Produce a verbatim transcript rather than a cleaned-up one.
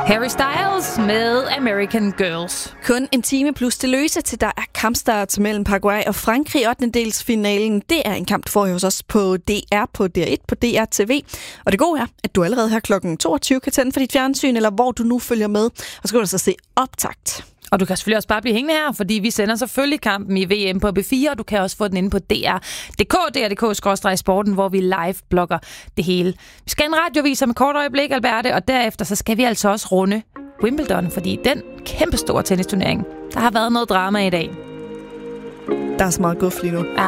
Harry Styles med American Girls. Kun en time plus det løse til der er kampstart mellem Paraguay og Frankrig. ottendedelsfinalen, det er en kamp, du får hos os på D R, på D R et, på D R T V. Og det gode er, at du allerede her klokken toogtyve kan tænde for dit fjernsyn, eller hvor du nu følger med. Og så kan du så se optakt. Og du kan selvfølgelig også bare blive hængende her, fordi vi sender selvfølgelig kampen i V M på B fire, og du kan også få den inde på D R punktum D K, D R punktum D K skråstreg sporten, hvor vi live-blogger det hele. Vi skal en radioviser med kort øjeblik, Alberte, og derefter så skal vi altså også runde Wimbledon, fordi den kæmpestore tennisturnering, der har været noget drama i dag. Der er så meget guf lige nu. Ja.